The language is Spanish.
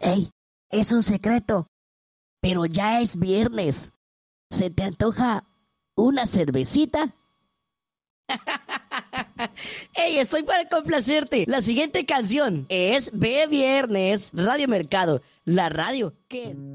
Ey, es un secreto, pero ya es viernes. ¿Se te antoja una cervecita? ¡Ey, estoy para complacerte! La siguiente canción es Ve Viernes, Radio Mercado, la radio que...